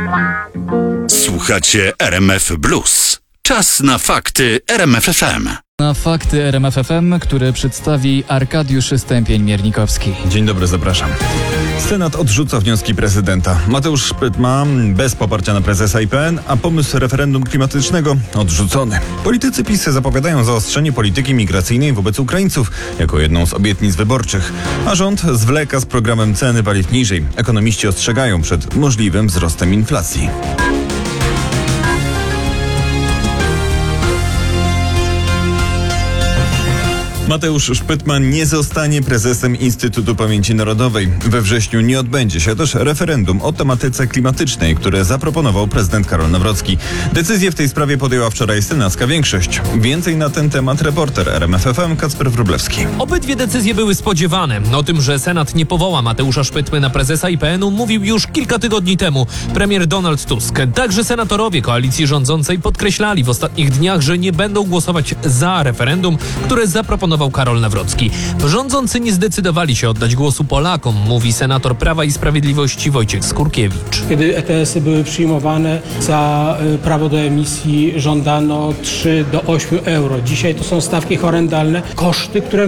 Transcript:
Słuchacie RMF Blues. Czas na fakty RMF FM. Na fakty RMF FM, które przedstawi Arkadiusz Stępień-Miernikowski. Dzień dobry, zapraszam. Senat odrzuca wnioski prezydenta. Mateusz Szpytman bez poparcia na prezesa IPN, a pomysł referendum klimatycznego odrzucony. Politycy PiS zapowiadają zaostrzenie polityki migracyjnej wobec Ukraińców jako jedną z obietnic wyborczych, a rząd zwleka z programem ceny paliw niżej. Ekonomiści ostrzegają przed możliwym wzrostem inflacji. Mateusz Szpytman nie zostanie prezesem Instytutu Pamięci Narodowej. We wrześniu nie odbędzie się też referendum o tematyce klimatycznej, które zaproponował prezydent Karol Nawrocki. Decyzję w tej sprawie podjęła wczoraj senacka większość. Więcej na ten temat reporter RMF FM Kacper Wróblewski. Obydwie decyzje były spodziewane. O tym, że Senat nie powoła Mateusza Szpytmy na prezesa IPN-u, mówił już kilka tygodni temu premier Donald Tusk. Także senatorowie koalicji rządzącej podkreślali w ostatnich dniach, że nie będą głosować za referendum, które zaproponował Karol Nawrocki. Rządzący nie zdecydowali się oddać głosu Polakom, mówi senator Prawa i Sprawiedliwości Wojciech Skurkiewicz. Kiedy ETS-y były przyjmowane, za prawo do emisji żądano 3 do 8 euro. Dzisiaj to są stawki horrendalne, koszty, które